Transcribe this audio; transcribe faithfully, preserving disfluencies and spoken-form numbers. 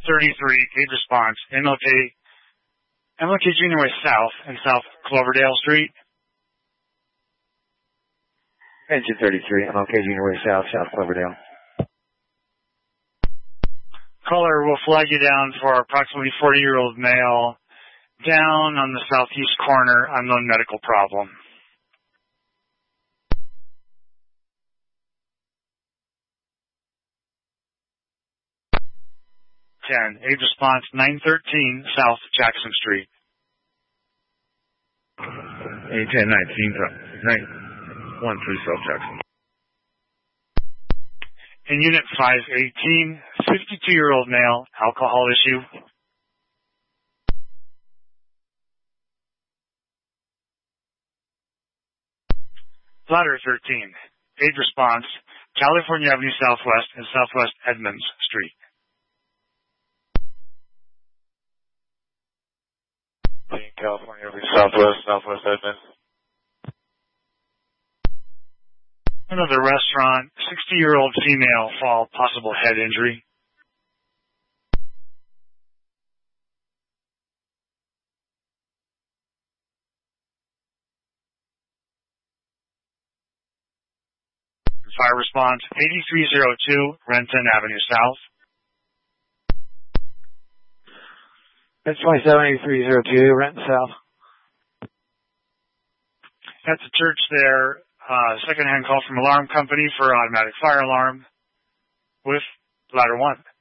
thirty-three, aid response, M L K, M L K Junior Way South and South Cloverdale Street. Engine thirty-three, M L K Junior Way South, South Cloverdale. Caller will flag you down for approximately forty-year-old male down on the southeast corner, unknown medical problem. ten, aid response nine thirteen South Jackson Street. A ten nineteen, nine one three South Jackson. In Unit five eighteen, fifty-two-year-old male, alcohol issue. Ladder thirteen, aid response, California Avenue Southwest and Southwest Edmonds Street. California Avenue Southwest, Southwest Edmonds. Another restaurant, sixty-year-old female, fall, possible head injury. Fire response, eighty-three oh two Renton Avenue South. That's twenty-seven eighty-three oh two, Renton South. At the church there, uh, second-hand call from alarm company for automatic fire alarm with ladder one.